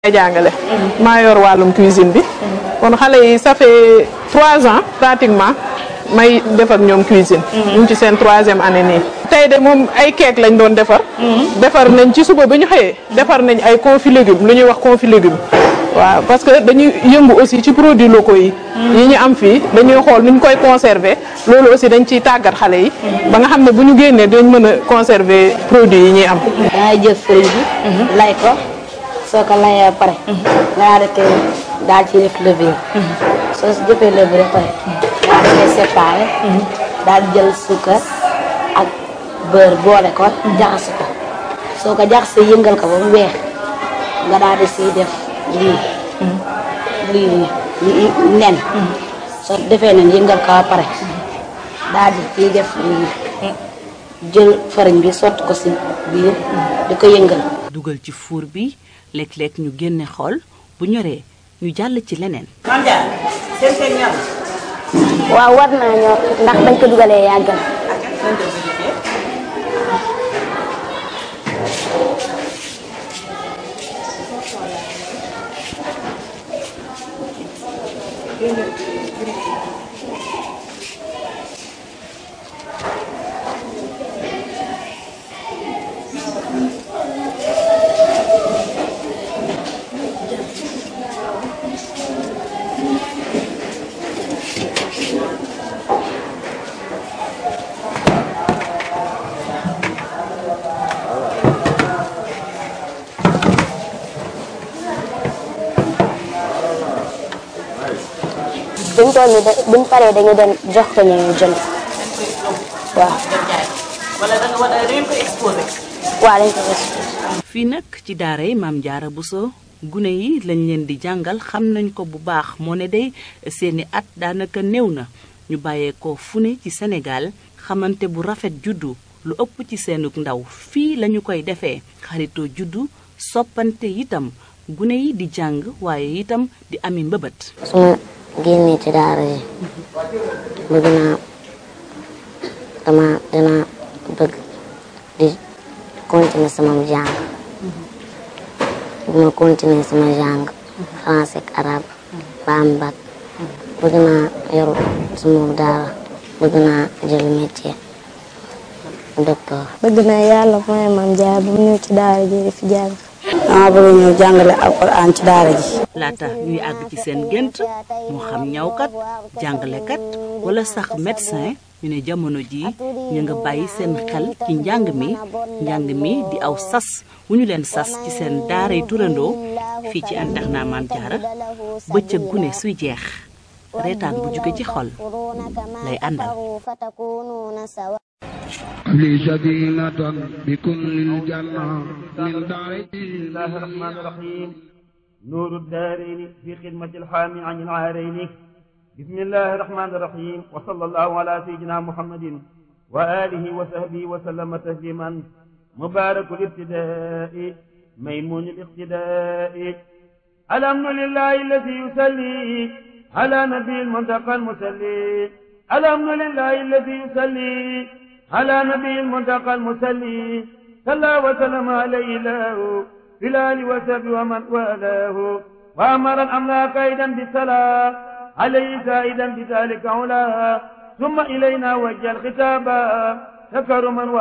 ay jàngale maa yor wàllum cuisine bi kon xale yi ça fait 3 ans pratiquement may def ak ñoom cuisine ñu ngi ci seen 3e année nii tey de moom ay keek lañ doon defar nañ ci suba ba ñu xëyee defar nañ ay confit légumes lu ñuy wax confit légumes waaw parce que dañuy yëngu aussi ci produits locaux yi ñu am fii dañuy xool nuñ koy conserver loolu aussi dañ ciy tàggat xale yi ba nga xam ne bu ñu génnee dañ mën a conserver produits yi ñuy am. dangay jël fëriñ bi lay ko soo ko layee ba pare nga daal ci def levure soo si jëfee levure ba pare daal di koy séparé daal di jël suukar ak beurre boole ko jaxase ko soo ko jaxasee yëngal ko ba mu weex nga daal di siy def lii nen soo defee nen yëngal ko ba pare daal di ciy def jël farine bi sotti ko si biir di ko yëngal. dugal ci four bi léeg-léeg ñu génne xool bu ñoree ñu jàll ci leneen. waaw war naa ñor ndax bañ ko dugalee yàgg na. buñ paree dañu dem jox ko ñu jënd waaw. wala da ngeen ko exposé. waaw dañ ko exposé. fii nag ci daara yi Maam Jaara Buso gune yi lañ leen di jàngal xam nañ ko bu baax moo ne day seeni at daanaka néew na ñu bàyyeekoo fu ne ci Sénégal xamante bu rafet juddu lu ëpp ci seenug ndaw fii lañu koy defee xaritoo juddu soppante itam gune yi di jàng waaye itam di ami mbëbët. génne ci daara yi bëgg naa dina bëgg di continuer sama jàng ma continuer sama jàng français ak arabe ba am bac bëgg naa yoru sama daara bëgg naa jël métier docteur. bëgg naa yàlla mooy Maam Jaara bu ñëw ci daara ji di fi jàng. dama bëgg ñëw jàngale alxuraan ci daara ji. laata ñuy àgg ci seen gént moo xam ñawkat jàngalekat wala sax médecin ñu ne jamono ji ñu nga bàyyi seen xel ci njàng mi di aw sas wu ñu leen sas ci seen daaray turandoo fii ci internat Maam Jaara bëccëg gune suy jeex reetaan bu jóge ci xol lay àndal. لي سكينة بكل الجنة من داري. بسم الله الرحمن الرحيم نور الدارين في خدمة الحامي عن العارين. بسم الله الرحمن الرحيم وصلى الله على سيدنا محمد وآله وصحبه وسلم تسليما مبارك الابتداء ميمون الاقتداء. الحمد لله الذي يصلي على نبي المنتقى المسلي. الحمد لله الذي يصلي على نبي المنتقى المسلي. صلى وسلم عليه الله في الآل وصحبه ومن والاه. وأمر الأملاك أيضا بالصلاة عليه زائدا بذلك علا. ثم إلينا وجه الخطاب تكرما